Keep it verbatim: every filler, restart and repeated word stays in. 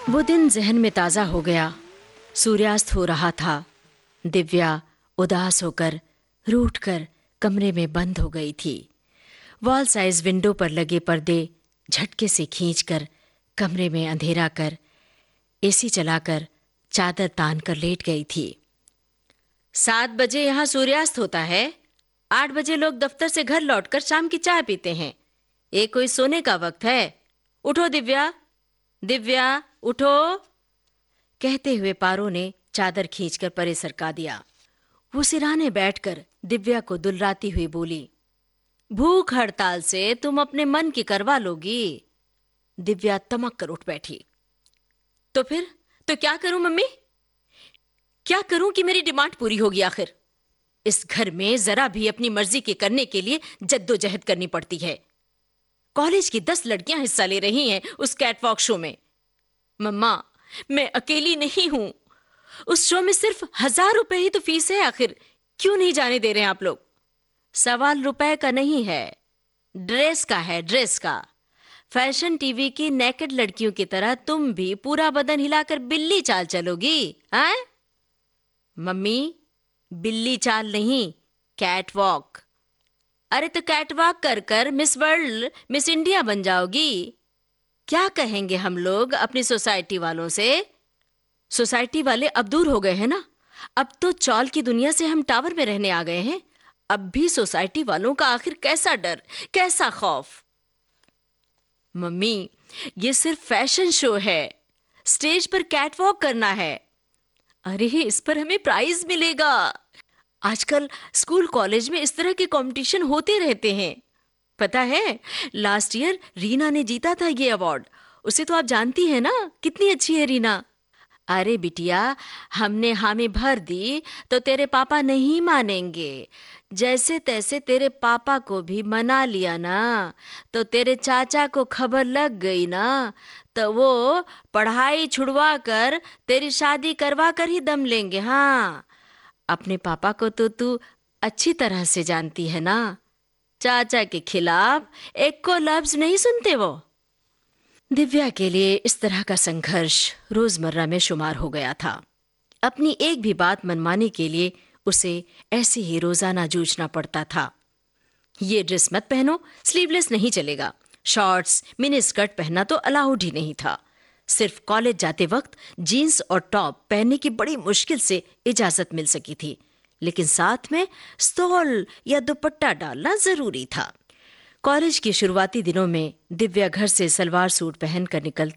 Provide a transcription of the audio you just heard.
वो दिन जहन में ताज़ा हो गया। सूर्यास्त हो रहा था। दिव्या उदास होकर रूठ कर कमरे में बंद हो गई थी। वॉल साइज विंडो पर लगे पर्दे झटके से खींचकर कमरे में अंधेरा कर एसी चलाकर चादर तान कर लेट गई थी। सात बजे यहाँ सूर्यास्त होता है। आठ बजे लोग दफ्तर से घर लौटकर शाम की चाय पीते हैं। ये कोई सोने का वक्त है? उठो दिव्या, दिव्या उठो। कहते हुए पारो ने चादर खींचकर परे सरका दिया। वो सिरहाने बैठकर दिव्या को दुलराती हुई बोली, भूख हड़ताल से तुम अपने मन की करवा लोगी। दिव्या तमक कर उठ बैठी। तो फिर तो क्या करूं मम्मी? क्या करूं कि मेरी डिमांड पूरी होगी? आखिर इस घर में जरा भी अपनी मर्जी के करने के लिए जद्दोजहद करनी पड़ती है। कॉलेज की दस लड़कियां हिस्सा ले रही हैं उस कैटवॉक शो में। मम्मा, मैं अकेली नहीं हूं। उस शो में सिर्फ हजार रुपए ही तो फीस है। आखिर क्यों नहीं जाने दे रहे हैं आप लोग? सवाल रुपए का नहीं है, ड्रेस का है, ड्रेस का। फैशन टीवी की नेकेड लड़कियों की तरह तुम भी पूरा बदन हिलाकर बिल्ली चाल चलोगी? हैं? मम्मी, बिल्ली चाल नहीं, कैटवॉक। अरे तो कैटवॉक कर कर मिस वर्ल्ड, मिस इंडिया बन जाओगी। क्या कहेंगे हम लोग अपनी सोसाइटी वालों से? सोसाइटी वाले अब दूर हो गए हैं ना। अब तो चौल की दुनिया से हम टावर में रहने आ गए हैं। अब भी सोसाइटी वालों का आखिर कैसा डर, कैसा खौफ? मम्मी, ये सिर्फ फैशन शो है। स्टेज पर कैटवॉक करना है। अरे इस पर हमें प्राइज मिलेगा। आजकल स्कूल कॉलेज में इस तरह के कंपटीशन होते रहते हैं। पता है, लास्ट ईयर रीना ने जीता था ये अवार्ड। उसे तो आप जानती हैं ना, कितनी अच्छी है रीना। अरे बिटिया, हमने हामी भर दी तो तेरे पापा नहीं मानेंगे। जैसे तैसे तेरे पापा को भी मना लिया ना, तो तेरे चाचा को खबर लग गई ना, तो वो पढ़ाई छुड़वा कर तेरी शादी करवा कर ही दम लेंगे। हाँ, अपने पापा को तो तू अच्छी तरह से जानती है ना। चाचा के खिलाफ एक को लफ्ज नहीं सुनते वो। दिव्या के लिए इस तरह का संघर्ष रोजमर्रा में शुमार हो गया था। अपनी एक भी बात मनमाने के लिए उसे ऐसे ही रोजाना जूझना पड़ता था। ये ड्रेस मत पहनो, स्लीवलेस नहीं चलेगा। शॉर्ट्स, मिनी स्कर्ट पहनना तो अलाउड ही नहीं था। सिर्फ कॉलेज जाते वक्त जीन्स और टॉप पहनने की बड़ी मुश्किल से इजाजत मिल सकी थी, लेकिन साथ में स्टोल या दुपट्टा डालना जरूरी था। कॉलेज के शुरुआती दिनों में दिव्या घर से सलवार सूट पहनकर निकलती